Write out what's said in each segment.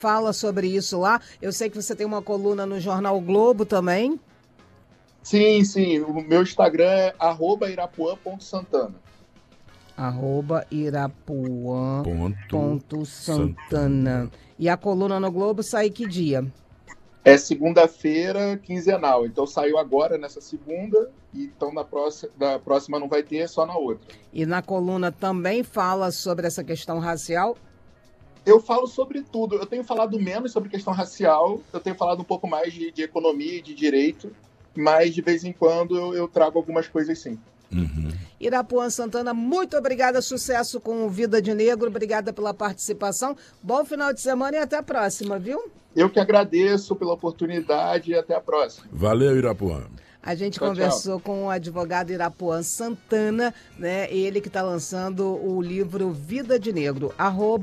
fala sobre isso lá. Eu sei que você tem uma coluna no Jornal O Globo também. Sim. O meu Instagram é @irapuan.santana. @irapuan.santana. E a coluna no Globo sai que dia? É segunda-feira, quinzenal. Então saiu agora nessa segunda, e então da próxima não vai ter, é só na outra. E na coluna também fala sobre essa questão racial? Eu falo sobre tudo. Eu tenho falado menos sobre questão racial, eu tenho falado um pouco mais de economia e de direito, mas de vez em quando eu trago algumas coisas sim. Irapuan Santana, muito obrigada, sucesso com o Vida de Negro, obrigada pela participação, bom final de semana e até a próxima, viu? Eu que agradeço pela oportunidade e até a próxima. Valeu, Irapuan. A gente conversou com o advogado Irapuan Santana, né? Ele que está lançando o livro Vida de Negro,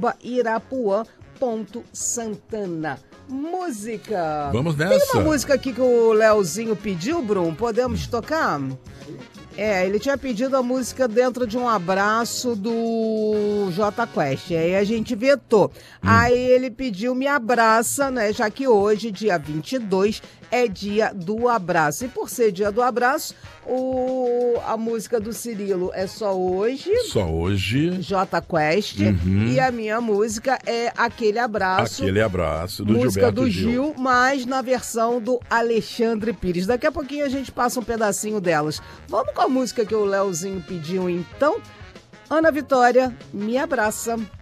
@irapuan.santana. Música. Vamos nessa. Tem uma música aqui que o Leozinho pediu, Bruno, podemos tocar? Ele tinha pedido a música Dentro de um Abraço do Jota Quest, aí a gente vetou. Aí ele pediu Me Abraça, né, já que hoje, dia 22, é dia do abraço. E por ser dia do abraço, a música do Cirilo é Só Hoje. Só Hoje. Jota Quest. E a minha música é Aquele Abraço. Aquele Abraço, do música Gilberto do Gil, mas na versão do Alexandre Pires. Daqui a pouquinho a gente passa um pedacinho delas. Vamos com a música que o Leozinho pediu, então. Ana Vitória, Me Abraça.